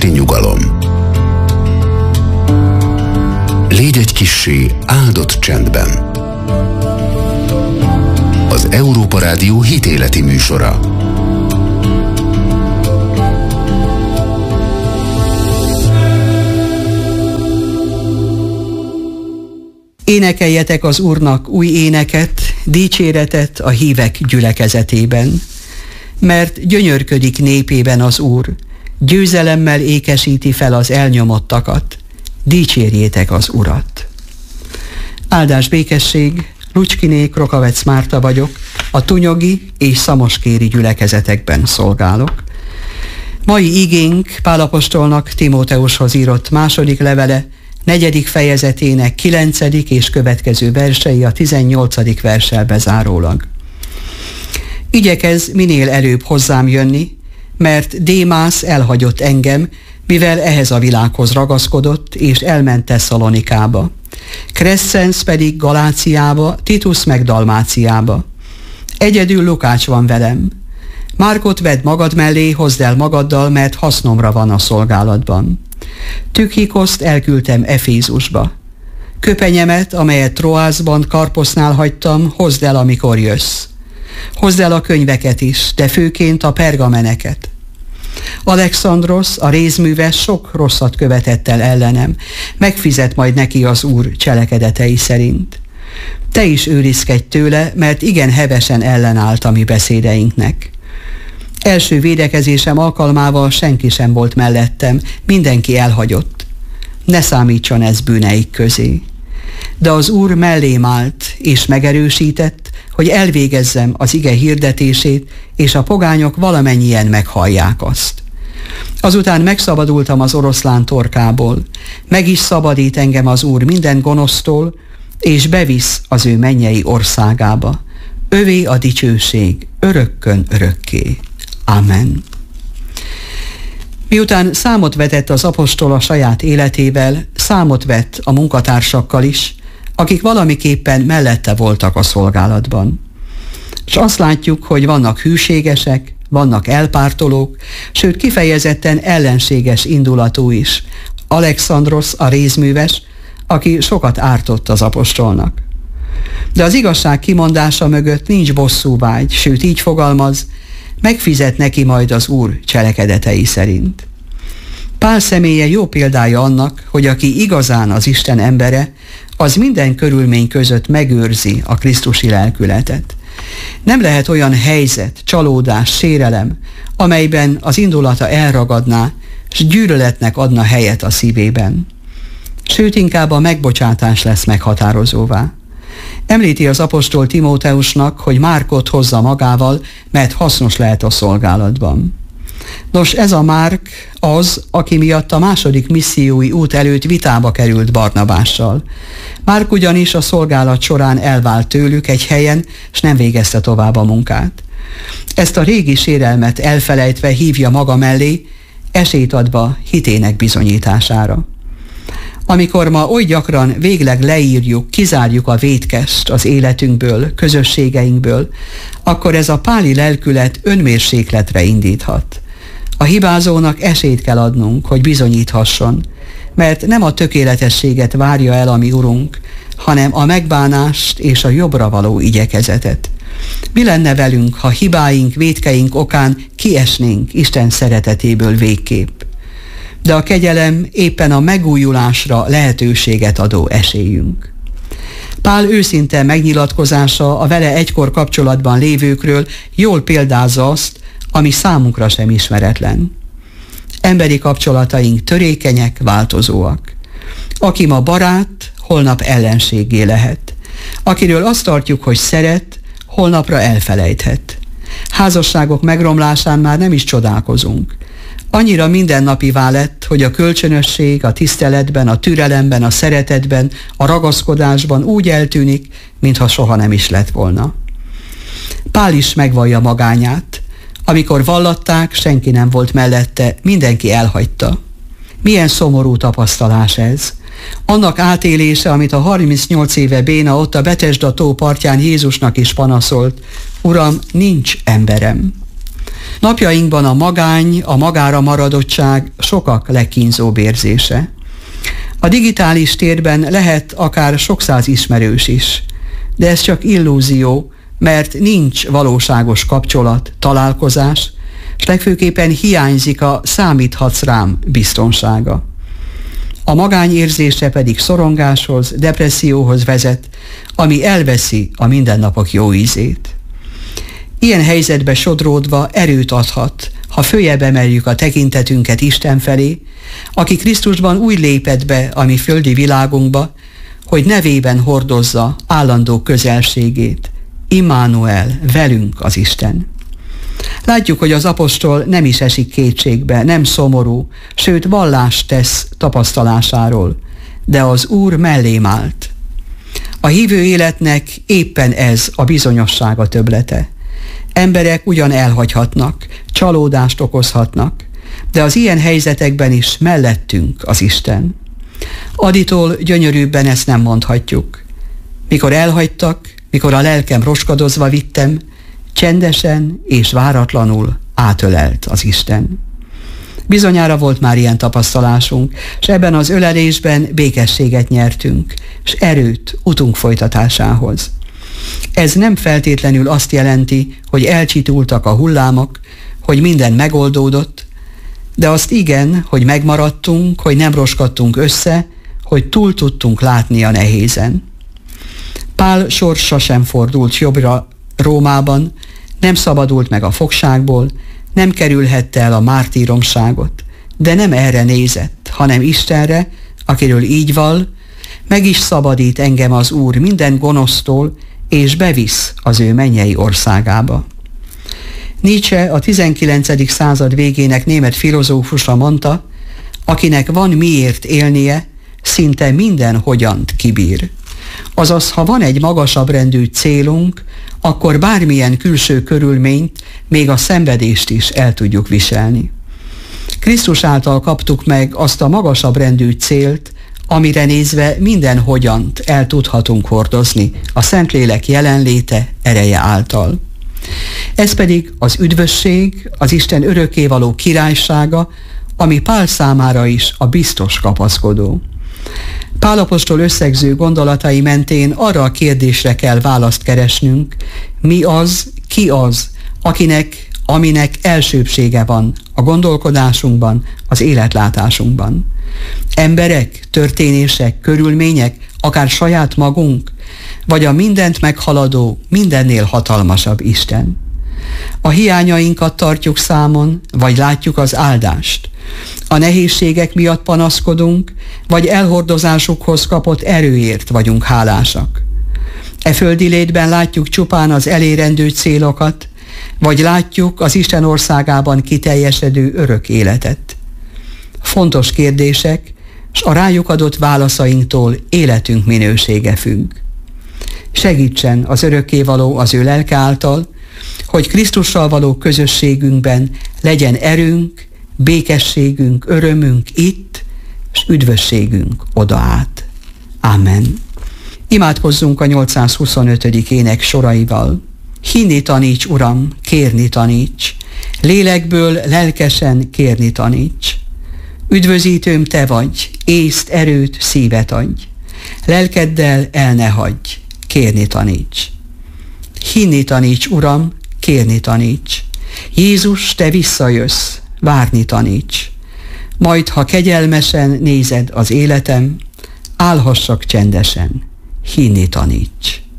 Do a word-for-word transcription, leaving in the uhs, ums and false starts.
esti nyugalom. Légy egy kissé áldott csendben. Az Európa Rádió hitéleti műsora. Énekeljetek az Úrnak új éneket, dicséretet a hívek gyülekezetében. Mert gyönyörködik népében az Úr, győzelemmel ékesíti fel az elnyomottakat. Dicsérjétek az Urat! Áldás, békesség, Lucskiné Krokavec Márta vagyok, a tunyogi és szamoskéri gyülekezetekben szolgálok. Mai igénk Pál apostolnak Timóteushoz írott második levele, negyedik fejezetének kilencedik és következő versei, a tizennyolcadik verssel bezárólag. Igyekezz minél előbb hozzám jönni, mert Démász elhagyott engem, mivel ehhez a világhoz ragaszkodott, és elment Tesszalonikába. Crescens pedig Galáciába, Titus meg Dalmáciába. Egyedül Lukács van velem. Márkot vedd magad mellé, hozd el magaddal, mert hasznomra van a szolgálatban. Tükhikoszt elküldtem Efézusba. Köpenyemet, amelyet Troászban Karposznál hagytam, hozd el, amikor jössz. Hozd el a könyveket is, de főként a pergameneket. Alexandrosz, a rézműves, sok rosszat követett el ellenem, megfizet majd neki az Úr cselekedetei szerint. Te is őrizkedj tőle, mert igen hevesen ellenállt a mi beszédeinknek. Első védekezésem alkalmával senki sem volt mellettem, mindenki elhagyott. Ne számítson ez bűneik közé. De az Úr mellém állt, és megerősített, hogy elvégezzem az ige hirdetését, és a pogányok valamennyien meghallják azt. Azután megszabadultam az oroszlán torkából, meg is szabadít engem az Úr minden gonosztól, és bevisz az ő mennyei országába. Övé a dicsőség örökkön örökké. Amen. Miután számot vetett az apostol a saját életével, számot vett a munkatársakkal is, akik valamiképpen mellette voltak a szolgálatban. És azt látjuk, hogy vannak hűségesek, vannak elpártolók, sőt kifejezetten ellenséges indulatú is. Alexandrosz, a rézműves, aki sokat ártott az apostolnak. De az igazság kimondása mögött nincs bosszúvágy, sőt így fogalmaz, megfizet neki majd az Úr cselekedetei szerint. Pál személye jó példája annak, hogy aki igazán az Isten embere, az minden körülmény között megőrzi a krisztusi lelkületet. Nem lehet olyan helyzet, csalódás, sérelem, amelyben az indulata elragadná, s gyűlöletnek adna helyet a szívében. Sőt, inkább a megbocsátás lesz meghatározóvá. Említi az apostol Timóteusnak, hogy Márkot hozza magával, mert hasznos lehet a szolgálatban. Nos, ez a Márk az, aki miatt a második missziói út előtt vitába került Barnabással. Márk ugyanis a szolgálat során elvált tőlük egy helyen, és nem végezte tovább a munkát. Ezt a régi sérelmet elfelejtve hívja maga mellé, esélyt adva hitének bizonyítására. Amikor ma oly gyakran végleg leírjuk, kizárjuk a vétkest az életünkből, közösségeinkből, akkor ez a páli lelkület önmérsékletre indíthat. A hibázónak esélyt kell adnunk, hogy bizonyíthasson, mert nem a tökéletességet várja el a mi Urunk, hanem a megbánást és a jobbra való igyekezetet. Mi lenne velünk, ha hibáink, vétkeink okán kiesnénk Isten szeretetéből végképp? De a kegyelem éppen a megújulásra lehetőséget adó esélyünk. Pál őszinte megnyilatkozása a vele egykor kapcsolatban lévőkről jól példázza azt, ami számunkra sem ismeretlen. Emberi kapcsolataink törékenyek, változóak. Aki ma barát, holnap ellenséggé lehet. Akiről azt tartjuk, hogy szeret, holnapra elfelejthet. Házasságok megromlásán már nem is csodálkozunk. Annyira mindennapivá lett, hogy a kölcsönösség, a tiszteletben, a türelemben, a szeretetben, a ragaszkodásban úgy eltűnik, mintha soha nem is lett volna. Pál is megvallja magányát. Amikor vallatták, senki nem volt mellette, mindenki elhagyta. Milyen szomorú tapasztalás ez. Annak átélése, amit a harmincnyolc éve béna ott a Betesda tó partján Jézusnak is panaszolt: Uram, nincs emberem. Napjainkban a magány, a magára maradottság sokak legkínzóbb érzése. A digitális térben lehet akár sok száz ismerős is, de ez csak illúzió, mert nincs valóságos kapcsolat, találkozás, és legfőképpen hiányzik a számíthatsz rám biztonsága. A magány érzése pedig szorongáshoz, depresszióhoz vezet, ami elveszi a mindennapok jó ízét. Ilyen helyzetbe sodródva erőt adhat, ha följebb emeljük a tekintetünket Isten felé, aki Krisztusban úgy lépett be a mi földi világunkba, hogy nevében hordozza állandó közelségét. Immanuel, velünk az Isten. Látjuk, hogy az apostol nem is esik kétségbe, nem szomorú, sőt vallást tesz tapasztalásáról, de az Úr mellém állt. A hívő életnek éppen ez a bizonyossága többlete. Emberek ugyan elhagyhatnak, csalódást okozhatnak, de az ilyen helyzetekben is mellettünk az Isten. Aditól gyönyörűbben ezt nem mondhatjuk. Mikor elhagytak, mikor a lelkem roskadozva vittem, csendesen és váratlanul átölelt az Isten. Bizonyára volt már ilyen tapasztalásunk, és ebben az ölelésben békességet nyertünk, és erőt utunk folytatásához. Ez nem feltétlenül azt jelenti, hogy elcsitultak a hullámok, hogy minden megoldódott, de azt igen, hogy megmaradtunk, hogy nem roskadtunk össze, hogy túl tudtunk látni a nehézen. Pál sorsa sem fordult jobbra Rómában, nem szabadult meg a fogságból, nem kerülhette el a mártíromságot, de nem erre nézett, hanem Istenre, akiről így vall, meg is szabadít engem az Úr minden gonosztól, és bevisz az ő mennyei országába. Nietzsche, a tizenkilencedik század végének német filozófusa mondta, akinek van miért élnie, szinte minden hogyant kibír. Azaz, ha van egy magasabb rendű célunk, akkor bármilyen külső körülményt, még a szenvedést is el tudjuk viselni. Krisztus által kaptuk meg azt a magasabb rendű célt, amire nézve minden hogyant el tudhatunk hordozni a Szentlélek jelenléte ereje által. Ez pedig az üdvösség, az Isten örökkévaló királysága, ami Pál számára is a biztos kapaszkodó. Pál apostol összegző gondolatai mentén arra a kérdésre kell választ keresnünk, mi az, ki az, akinek, aminek elsőbbsége van a gondolkodásunkban, az életlátásunkban. Emberek, történések, körülmények, akár saját magunk, vagy a mindent meghaladó, mindennél hatalmasabb Isten. A hiányainkat tartjuk számon, vagy látjuk az áldást. A nehézségek miatt panaszkodunk, vagy elhordozásukhoz kapott erőért vagyunk hálásak. E földi létben látjuk csupán az elérendő célokat, vagy látjuk az Isten országában kiteljesedő örök életet. Fontos kérdések, s a rájuk adott válaszainktól életünk minősége függ. Segítsen az örökkévaló az ő lelke által, hogy Krisztussal való közösségünkben legyen erőnk, békességünk, örömünk itt, és üdvösségünk oda át. Amen. Imádkozzunk a nyolcszázhuszonötödik ének soraival. Hinni taníts, Uram, kérni taníts, lélekből lelkesen kérni taníts. Üdvözítőm te vagy, észt, erőt, szívet adj. Lelkeddel el ne hagyj, kérni taníts. Hinni taníts, Uram, kérni taníts. Jézus, te visszajössz, várni taníts. Majd, ha kegyelmesen nézed az életem, állhassak csendesen, hinni taníts.